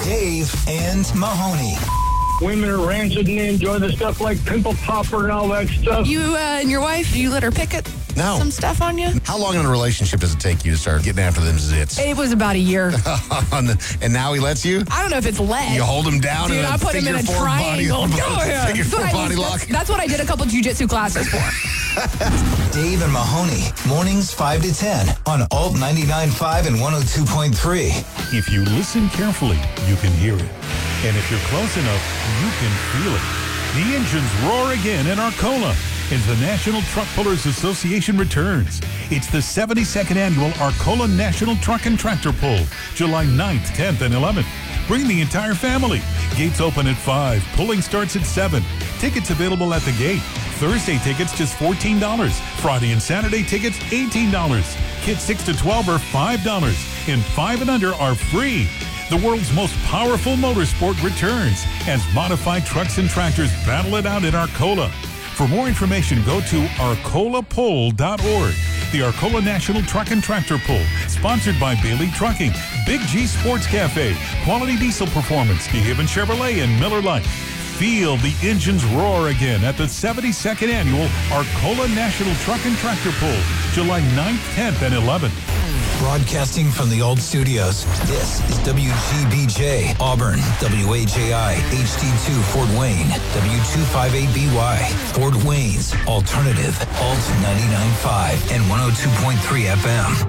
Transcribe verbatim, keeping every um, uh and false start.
Dave and Mahoney. Women are rancid and they enjoy the stuff like pimple popper and all that stuff. You uh, and your wife, you let her pick it? No. Some stuff on you? How long in a relationship does it take you to start getting after them zits? It was about a year. And now he lets you? I don't know if it's lead. You hold him down Dude, and I put him in a triangle. Body, Go ahead. figure That's four what I body was- lock. That's, that's what I did a couple jiu-jitsu classes for. Dave and Mahoney, mornings five to ten on Alt ninety-nine point five and one oh two point three. If you listen carefully, you can hear it. And if you're close enough, you can feel it. The engines roar again in Arcola as the National Truck Pullers Association returns. It's the seventy-second annual Arcola National Truck and Tractor Pull, July ninth, tenth, and eleventh. Bring the entire family. Gates open at five. Pulling starts at seven. Tickets available at the gate. Thursday tickets just fourteen dollars. Friday and Saturday tickets eighteen dollars. Kids six to twelve are five dollars. And five and under are free. The world's most powerful motorsport returns as modified trucks and tractors battle it out in Arcola. For more information, go to arcola pull dot org. The Arcola National Truck and Tractor Pull, sponsored by Bailey Trucking, Big G Sports Cafe, Quality Diesel Performance, DeHaven Chevrolet, and Miller Lite. Feel the engines roar again at the seventy-second annual Arcola National Truck and Tractor Pull, July ninth, tenth, and eleventh. Broadcasting from the old studios, this is W G B J, Auburn, W A J I, H D two, Fort Wayne, W two fifty-eight B Y, Fort Wayne's Alternative, Alt ninety-nine point five and one oh two point three F M.